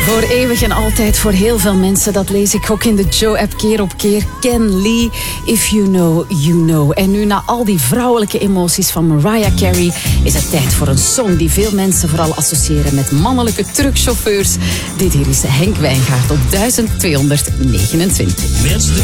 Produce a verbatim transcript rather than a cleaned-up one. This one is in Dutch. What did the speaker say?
Voor eeuwig en altijd voor heel veel mensen. Dat lees ik ook in de Joe-app keer op keer. Ken Lee, If You Know, You Know. En nu na al die vrouwelijke emoties van Mariah Carey is het tijd voor een song die veel mensen vooral associëren met mannelijke truckchauffeurs. Dit hier is Henk Wijngaard op duizend tweehonderdnegenentwintig. Met de